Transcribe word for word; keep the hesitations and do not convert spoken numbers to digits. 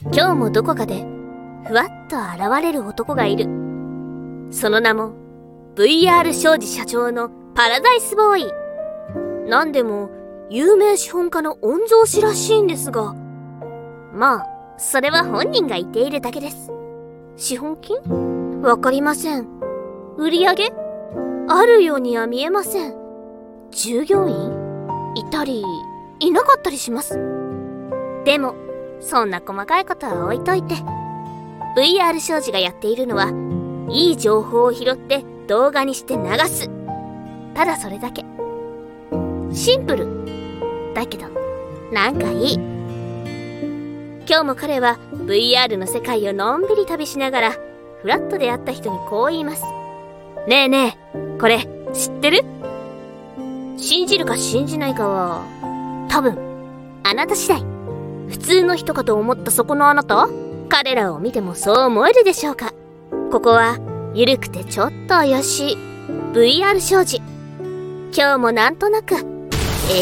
今日もどこかでふわっと現れる男がいる。その名も ブイアール 商事社長のパラダイスボーイ。なんでも有名資本家の御曹司らしいんですが、まあそれは本人が言っているだけです。資本金？わかりません。売り上げ？あるようには見えません。従業員？いたりいなかったりします。でもそんな細かいことは置いといて、 ブイアール 商事がやっているのはいい情報を拾って動画にして流す。ただそれだけ。シンプルだけどなんかいい。今日も彼は ブイアール の世界をのんびり旅しながらフラッと出会った人にこう言います。ねえねえ、これ知ってる？信じるか信じないかは多分あなた次第。普通の人かと思ったそこのあなた、彼らを見てもそう思えるでしょうか。ここはゆるくてちょっと怪しい ブイアール 商事。今日もなんとなく